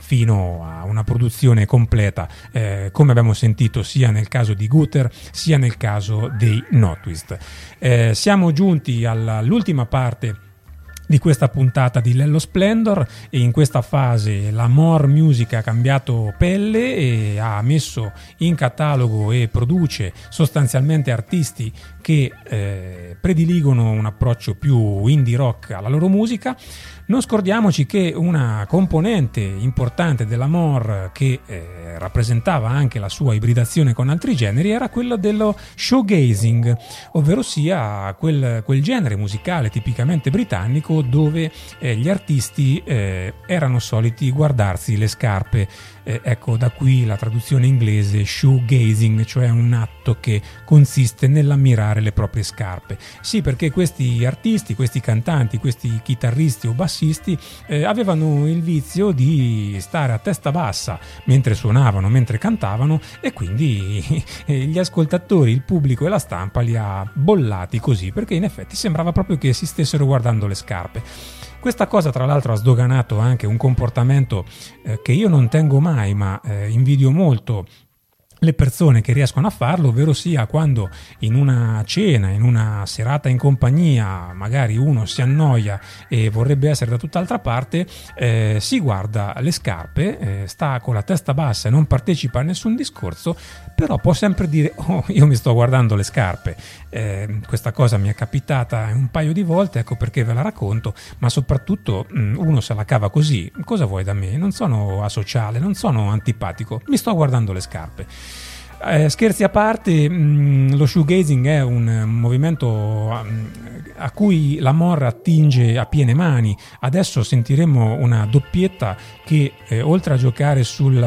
fino a una produzione completa, come abbiamo sentito sia nel caso di Guter sia nel caso dei Notwist. Siamo giunti all'ultima parte di questa puntata di Lello Splendor, e in questa fase la More Music ha cambiato pelle e ha messo in catalogo e produce sostanzialmente artisti che prediligono un approccio più indie rock alla loro musica. Non scordiamoci che una componente importante della More, che rappresentava anche la sua ibridazione con altri generi, era quello dello showgazing, ovvero sia quel genere musicale tipicamente britannico dove gli artisti erano soliti guardarsi le scarpe. Ecco, da qui la traduzione inglese shoegazing, cioè un atto che consiste nell'ammirare le proprie scarpe. Sì, perché questi artisti, questi cantanti, questi chitarristi o bassisti avevano il vizio di stare a testa bassa mentre suonavano, mentre cantavano, e quindi gli ascoltatori, il pubblico e la stampa li ha bollati così, perché in effetti sembrava proprio che si stessero guardando le scarpe. Questa cosa tra l'altro ha sdoganato anche un comportamento che io non tengo mai, ma invidio molto le persone che riescono a farlo, ovvero sia quando in una cena, in una serata in compagnia, magari uno si annoia e vorrebbe essere da tutt'altra parte, si guarda le scarpe, sta con la testa bassa e non partecipa a nessun discorso, però può sempre dire: oh, io mi sto guardando le scarpe. Questa cosa mi è capitata un paio di volte, ecco perché ve la racconto, ma soprattutto uno se la cava così: cosa vuoi da me? Non sono asociale, non sono antipatico, mi sto guardando le scarpe. Scherzi a parte, lo shoegazing è un movimento a cui la More attinge a piene mani. Adesso sentiremo una doppietta che oltre a giocare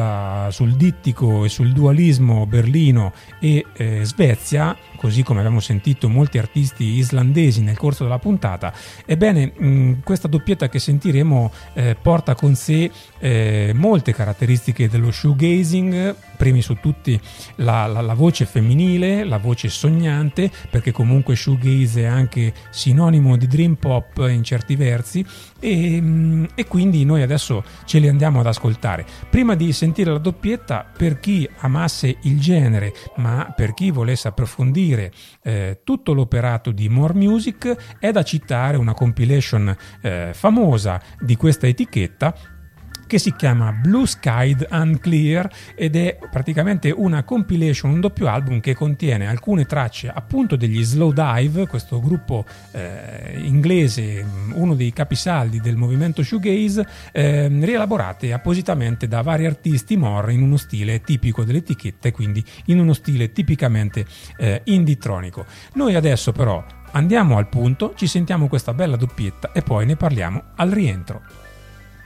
sul dittico e sul dualismo Berlino e Svezia, così come abbiamo sentito molti artisti islandesi nel corso della puntata, ebbene questa doppietta che sentiremo porta con sé molte caratteristiche dello shoegazing, primi su tutti la voce femminile, la voce sognante, perché comunque shoegaze è anche sinonimo di dream pop in certi versi, e quindi noi adesso ce li andiamo ad ascoltare. Prima di sentire la doppietta, per chi amasse il genere, ma per chi volesse approfondire tutto l'operato di More Music, è da citare una compilation famosa di questa etichetta, che si chiama Blue Skied Unclear, ed è praticamente una compilation, un doppio album che contiene alcune tracce appunto degli Slowdive, questo gruppo inglese, uno dei capisaldi del movimento shoegaze, rielaborate appositamente da vari artisti More in uno stile tipico dell'etichetta, e quindi in uno stile tipicamente indie-tronico. Noi adesso però andiamo al punto, ci sentiamo questa bella doppietta e poi ne parliamo al rientro.